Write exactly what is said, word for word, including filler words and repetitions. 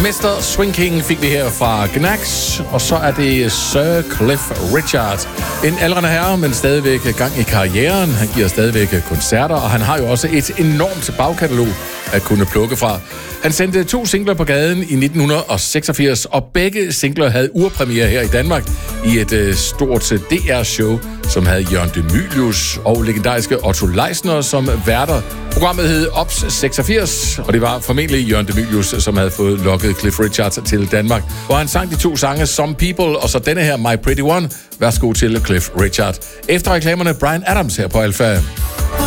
Mister Swing King fik vi her fra Gnax, og så er det Sir Cliff Richard. En aldrende herre, men stadigvæk gang i karrieren. Han giver stadigvæk koncerter, og han har jo også et enormt bagkatalog at kunne plukke fra. Han sendte to singler på gaden i nitten seksogfirs, og begge singler havde urpremiere her i Danmark i et øh, stort D R-show, som havde Jørgen de Mylius og legendariske Otto Leisner som værter. Programmet hed Ops seksogfirs, og det var formentlig Jørgen de Mylius, som havde fået lokket Cliff Richard til Danmark, hvor han sang de to sange Some People, og så denne her My Pretty One. Værsgo til Cliff Richard. Efter reklamerne Bryan Adams her på Alpha.